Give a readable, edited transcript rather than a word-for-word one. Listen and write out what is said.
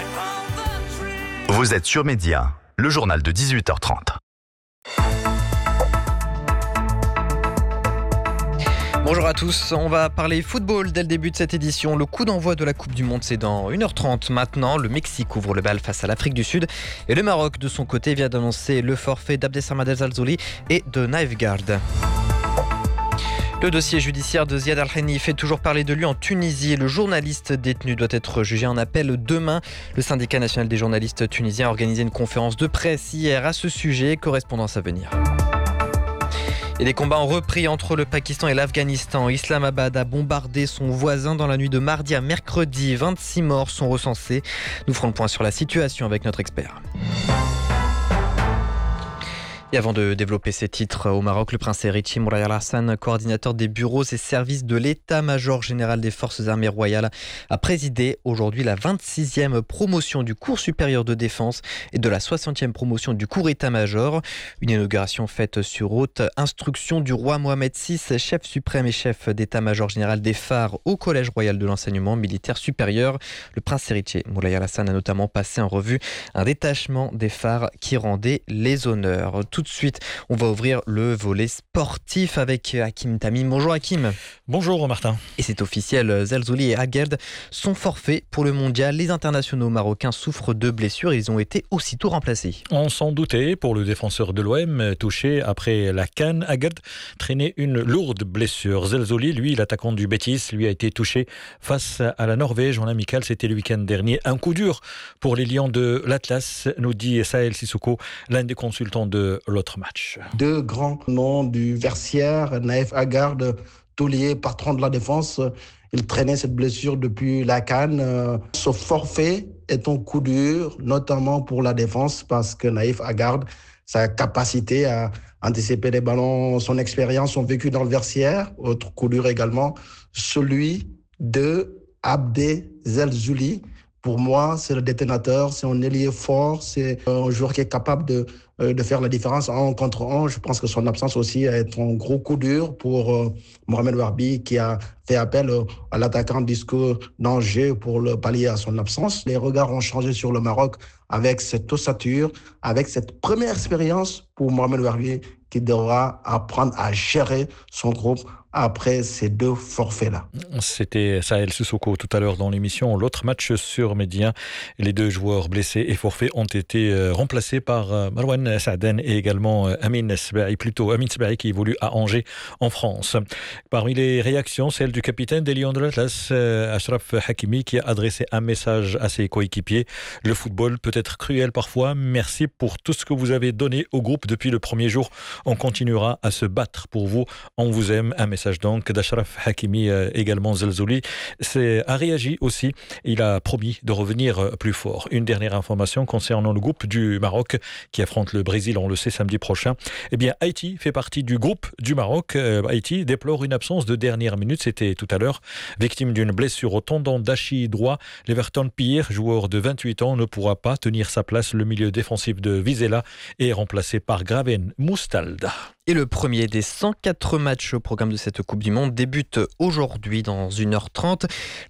Vous êtes sur Média, le journal de 18h30. Bonjour à tous, on va parler football dès le début de cette édition. Le coup d'envoi de la Coupe du Monde, c'est dans 1h30 maintenant. Le Mexique ouvre le bal face à l'Afrique du Sud. Et le Maroc, de son côté, vient d'annoncer le forfait d'Abdessamad El Zelzouli et de Naïf Gard. Le dossier judiciaire de Ziad Al-Henni fait toujours parler de lui en Tunisie. Le journaliste détenu doit être jugé en appel demain. Le syndicat national des journalistes tunisiens a organisé une conférence de presse hier à ce sujet. Correspondance à venir. Et les combats ont repris entre le Pakistan et l'Afghanistan. Islamabad a bombardé son voisin dans la nuit de mardi à mercredi. 26 morts sont recensés. Nous ferons le point sur la situation avec notre expert. Et avant de développer ces titres au Maroc, le prince héritier Moulay Al-Hassan, coordinateur des bureaux et services de l'état-major général des forces armées royales, a présidé aujourd'hui la 26e promotion du cours supérieur de défense et de la 60e promotion du cours état-major. Une inauguration faite sur haute instruction du roi Mohamed VI, chef suprême et chef d'état-major général des phares au Collège royal de l'enseignement militaire supérieur. Le prince héritier Moulay Al-Hassan a notamment passé en revue un détachement des phares qui rendait les honneurs. Tout de suite, on va ouvrir le volet sportif avec Hakim Tamim. Bonjour Hakim. Bonjour Martin. Et c'est officiel, Zelzouli et Aguerd sont forfaits pour le mondial. Les internationaux marocains souffrent de blessures et ils ont été aussitôt remplacés. On s'en doutait pour le défenseur de l'OM, touché après la CAN. Aguerd traînait une lourde blessure. Zelzouli, lui, l'attaquant du Betis, lui a été touché face à la Norvège en amical. C'était le week-end dernier. Un coup dur pour les Lions de l'Atlas, nous dit Sahel Sissoko, l'un des consultants de l'autre match. Deux grands noms du Versière, Naïf Aguerd, taulier, patron de la défense. Il traînait cette blessure depuis la CAN. Ce forfait est un coup dur, notamment pour la défense, parce que Naïf Aguerd, sa capacité à anticiper les ballons, son expérience, son vécu dans le Versière. Autre coup dur également, celui de Abdé Zelzouli. Pour moi, c'est le détonateur, c'est un ailier fort, c'est un joueur qui est capable de faire la différence en 1 contre 1. Je pense que son absence aussi est un gros coup dur pour Mohamed Warbi qui a fait appel à l'attaquant Disco d'Angers pour le pallier à son absence. Les regards ont changé sur le Maroc avec cette ossature, avec cette première expérience pour Mohamed Warbi qui devra apprendre à gérer son groupe après ces 2 forfaits-là. C'était Sahel Sissoko tout à l'heure dans l'émission. L'autre match sur Média, les 2 joueurs blessés et forfaits ont été remplacés par Marwan Saaden et également Amin Sbahi qui évolue à Angers en France. Parmi les réactions, celle du capitaine des Lions de l'Atlas, Achraf Hakimi, qui a adressé un message à ses coéquipiers. Le football peut être cruel parfois. Merci pour tout ce que vous avez donné au groupe depuis le premier jour. On continuera à se battre pour vous. On vous aime. Un message donc d'Achraf Hakimi, également Zelzouli, a réagi aussi. Il a promis de revenir plus fort. Une dernière information concernant le groupe du Maroc qui affronte le Brésil, on le sait, samedi prochain. Eh bien, Haïti fait partie du groupe du Maroc. Haïti déplore une absence de dernière minute. C'était tout à l'heure. Victime d'une blessure au tendon d'Achille droit, Leverton Pire, joueur de 28 ans, ne pourra pas tenir sa place. Le milieu défensif de Vizela est remplacé par Graven Moustalda. Et le premier des 104 matchs au programme de cette Coupe du Monde débute aujourd'hui dans 1h30.